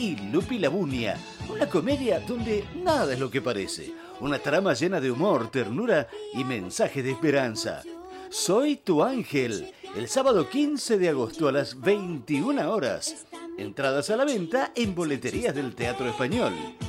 y Lupi Labunia, una comedia donde nada es lo que parece, una trama llena de humor, ternura y mensajes de esperanza. Soy tu ángel, el sábado 15 de agosto a las 21 horas. Entradas a la venta en boleterías del Teatro Español.